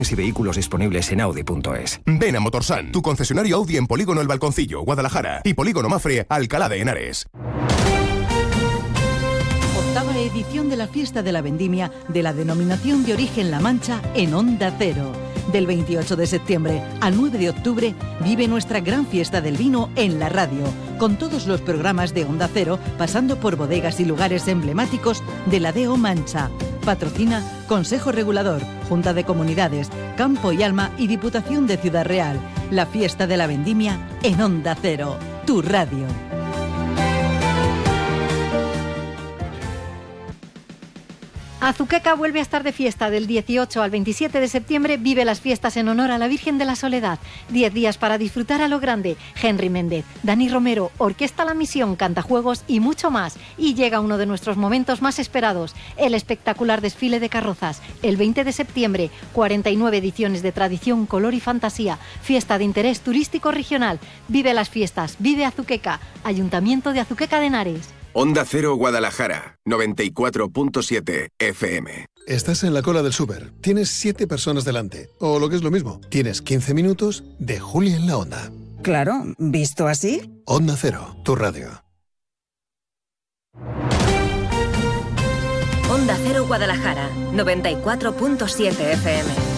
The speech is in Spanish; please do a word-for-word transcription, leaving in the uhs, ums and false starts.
y vehículos disponibles en Audi punto es. Ven a Motorsan, tu concesionario Audi en Polígono El Balconcillo, Guadalajara, y Polígono Mafre, Alcalá de Henares. Octava edición de la Fiesta de la Vendimia de la Denominación de Origen La Mancha en Onda Cero. Del veintiocho de septiembre al nueve de octubre vive nuestra gran fiesta del vino en la radio, con todos los programas de Onda Cero, pasando por bodegas y lugares emblemáticos de la D O Mancha. Patrocina Consejo Regulador, Junta de Comunidades, Campo y Alma y Diputación de Ciudad Real. La Fiesta de la Vendimia en Onda Cero, tu radio. Azuqueca vuelve a estar de fiesta. Del dieciocho al veintisiete de septiembre vive las fiestas en honor a la Virgen de la Soledad. Diez días para disfrutar a lo grande. Henry Méndez, Dani Romero, Orquesta La Misión, Cantajuegos y mucho más. Y llega uno de nuestros momentos más esperados, el espectacular desfile de carrozas. El veinte de septiembre, cuarenta y nueve ediciones de tradición, color y fantasía. Fiesta de interés turístico regional. Vive las fiestas, vive Azuqueca. Ayuntamiento de Azuqueca de Henares. Onda Cero Guadalajara, noventa y cuatro punto siete F M. Estás en la cola del súper, tienes siete personas delante, o lo que es lo mismo, tienes quince minutos de Juli en la Onda. Claro, ¿visto así? Onda Cero, tu radio. Onda Cero Guadalajara, noventa y cuatro punto siete F M.